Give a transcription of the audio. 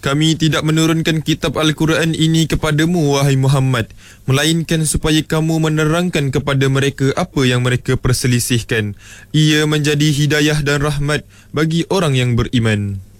Kami tidak menurunkan kitab Al-Quran ini kepadamu, wahai Muhammad, melainkan supaya kamu menerangkan kepada mereka apa yang mereka perselisihkan. Ia menjadi hidayah dan rahmat bagi orang yang beriman.